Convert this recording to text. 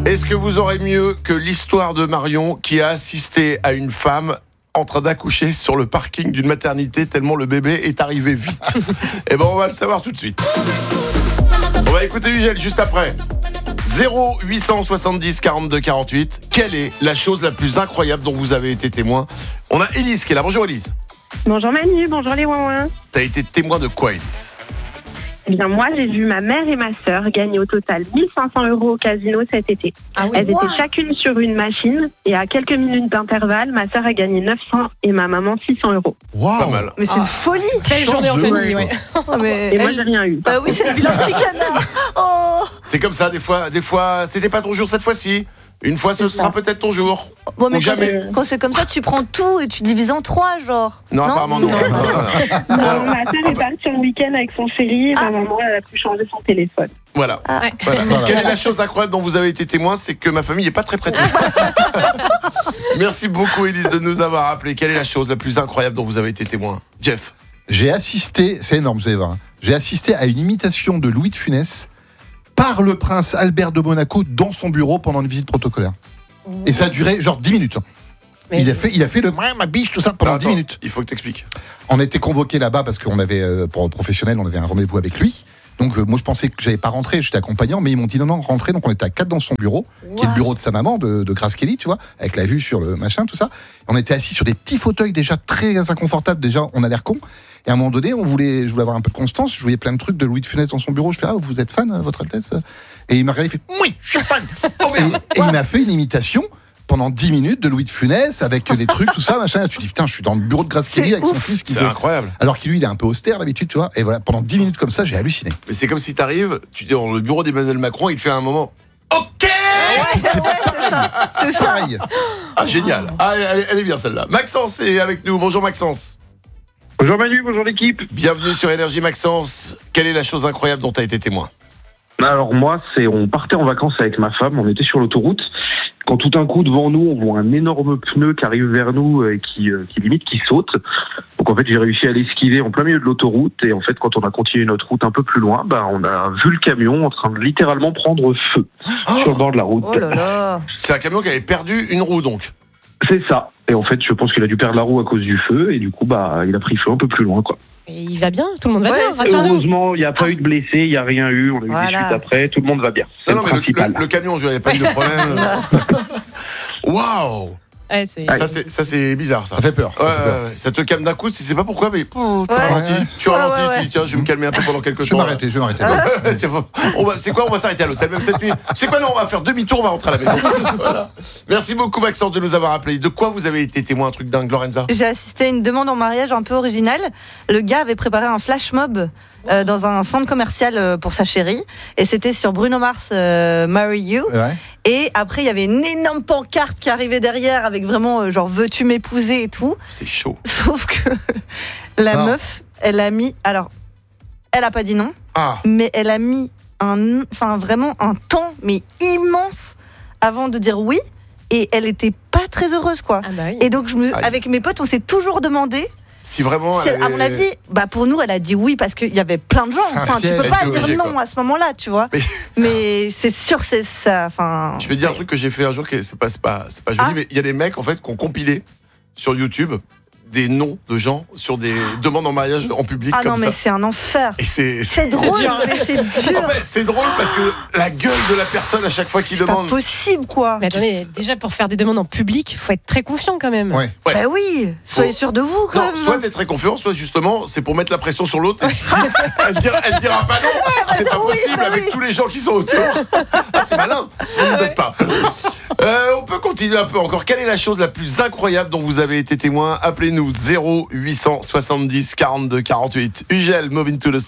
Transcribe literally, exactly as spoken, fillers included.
Est-ce que vous aurez mieux que l'histoire de Marion qui a assisté à une femme en train d'accoucher sur le parking d'une maternité tellement le bébé est arrivé vite? Eh ben on va le savoir tout de suite. On va écouter Ugel juste après. zéro huit cent soixante-dix quarante-deux quarante-huit. Quelle est la chose la plus incroyable dont vous avez été témoin? On a Élise qui est là. Bonjour Élise. Bonjour Manu, bonjour les ouin-ouin. T'as été témoin de quoi, Élise? Eh bien moi j'ai vu ma mère et ma sœur gagner au total mille cinq cents euros au casino cet été. Ah oui. Elles Wow. étaient chacune sur une machine et à quelques minutes d'intervalle, ma sœur a gagné neuf cents et ma maman six cents euros. Wow. Pas mal. Mais c'est une folie. Quelle journée en famille, ouais. Oh, mais Et moi elle- j'ai rien eu. Bah oui, c'est le vilain petit canard. Oh. C'est comme ça, des fois, des fois, c'était pas ton jour cette fois-ci. Une fois, ce C'est sera ça. peut-être ton jour. Bon, mais Ou quand jamais. c'est, quand c'est comme ça, tu prends tout et tu divises en trois, genre. Non, apparemment non. Non. Non, ma sœur est partie en week-end avec son chéri et ma maman elle a pu changer son téléphone. Voilà. Ah. Ouais. Voilà. Voilà. Quelle est la chose incroyable dont vous avez été témoin? C'est que ma famille n'est pas très prête. Merci beaucoup, Élise, de nous avoir appelé. Quelle est la chose la plus incroyable dont vous avez été témoin? Jeff. J'ai assisté, c'est énorme, vous allez voir. hein. J'ai assisté à une imitation de Louis de Funès par le prince Albert de Monaco dans son bureau pendant une visite protocolaire. Et ça a duré genre dix minutes. hein. Mais- Il a fait, il a fait le ma biche, tout ça pendant Attends, dix minutes. Il faut que t'expliques. On a été convoqués là-bas parce qu'on avait, euh, pour professionnel, on avait un rendez-vous avec lui. Donc euh, moi je pensais que j'allais pas rentrer, j'étais accompagnant, mais ils m'ont dit non, non, rentrez. Donc on était à quatre dans son bureau, qui est le bureau de sa maman, de, de Grace Kelly, tu vois, avec la vue sur le machin, tout ça. On était assis sur des petits fauteuils déjà très inconfortables, déjà on a l'air con. Et à un moment donné, on voulait, je voulais avoir un peu de constance, je voyais plein de trucs de Louis de Funès dans son bureau. Je fais ah vous êtes fan, votre Altesse? Et il m'a regardé, il fait oui, je suis fan. et, et il m'a fait une imitation pendant dix minutes de Louis de Funès avec les trucs, tout ça, machin. Tu dis putain, je suis dans le bureau de Grace Kelly avec son fils qui C'est veut. incroyable. Alors que lui, il est un peu austère d'habitude, tu vois. Et voilà, pendant dix minutes comme ça, j'ai halluciné. Mais c'est comme si t'arrives, tu dis dans le bureau d'Emmanuel Macron, il te fait un moment. Ok. Ouais, c'est ça. C'est ça. Pareil. Ah génial. Ah, elle, elle est bien celle-là. Maxence est avec nous. Bonjour Maxence. Bonjour Manu, bonjour l'équipe. Bienvenue sur Énergie Maxence. Quelle est la chose incroyable dont tu as été témoin? Alors moi, c'est on partait en vacances avec ma femme, on était sur l'autoroute. Quand tout d'un coup, devant nous, on voit un énorme pneu qui arrive vers nous et qui, euh, qui limite, qui saute. Donc en fait, j'ai réussi à l'esquiver en plein milieu de l'autoroute. Et en fait, quand on a continué notre route un peu plus loin, bah, on a vu le camion en train de littéralement prendre feu sur le bord de la route. Oh là là. C'est un camion qui avait perdu une roue donc. C'est ça. Et en fait, je pense qu'il a dû perdre la roue à cause du feu. Et du coup, bah, il a pris feu un peu plus loin, quoi. Et il va bien, tout le monde va Ouais, bien, c'est rassure-nous. Heureusement, il n'y a pas eu de blessés, il n'y a rien eu. On a eu Voilà. des suites après, tout le monde va bien. C'est Non, non, le mais le, principal. le- le camion, je n'avais pas eu de problème. Waouh. Ouais, c'est... Ça c'est, ça c'est bizarre ça. Ça fait peur. Ça Ouais, fait peur. ouais, ouais. Ça te calme d'un coup, tu sais pas pourquoi, mais oh, tu Ouais. ralentis, Ouais, ouais. tu Ouais, ralentis, ouais, tu ouais. dis tiens, je vais me calmer un peu pendant quelques Je vais temps. m'arrêter, je vais m'arrêter. Tiens, faut- on va- c'est quoi, on va s'arrêter à l'hôtel, même cette nuit. C'est quoi, non, on va faire demi-tour, on va rentrer à la maison. Voilà. Merci beaucoup Maxence de nous avoir appelé. De quoi vous avez été témoin, un truc dingue, Lorenza? J'ai assisté à une demande en mariage un peu originale. Le gars avait préparé un flash mob euh, dans un centre commercial euh, pour sa chérie. Et c'était sur Bruno Mars, euh, Marry You. Ouais. Et après, il y avait une énorme pancarte qui arrivait derrière avec vraiment euh, genre veux-tu m'épouser et tout. C'est chaud. Sauf que la Non. meuf, elle a mis. Alors, elle a pas dit non, Ah, mais elle a mis un, enfin vraiment un temps, mais immense avant de dire oui. Et elle était pas très heureuse, quoi. Ah bah oui. Et donc, je me, Aïe. avec mes potes, on s'est toujours demandé. si vraiment. C'est- elle À mon avait- avis, bah pour nous, elle a dit oui parce qu'il y avait plein de gens. C'est un Enfin, tu piège. peux Elle pas était dire obligée, non quoi. à ce moment-là, tu vois. Mais- Mais, c'est sûr, c'est ça. Enfin. Je vais dire un truc que j'ai fait un jour, que c'est pas, c'est pas, c'est pas joli, Ah. mais il y a des mecs en fait qui ont compilé sur YouTube des noms de gens sur des demandes en mariage en public Ah comme non, mais ça. c'est un enfer. Et c'est, C'est drôle, dur. mais c'est dur. En fait, c'est drôle parce que la gueule de la personne à chaque fois qu'il C'est pas demande. possible, quoi. Mais attendez, déjà pour faire des demandes en public, faut être très confiant quand même. Ouais. Ouais. Bah oui, soyez Faut- sûr de vous, quand Non, même. soit t'es très confiant, soit justement c'est pour mettre la pression sur l'autre. elle, dira, elle dira pas non, c'est pas oui, possible bah avec oui. tous les gens qui sont autour. Ah, c'est malin, ne me donne pas. Euh, on peut continuer un peu encore. Quelle est la chose la plus incroyable dont vous avez été témoin? Appelez-nous zéro huit cent soixante-dix quarante-deux quarante-huit. Ugel, Move into the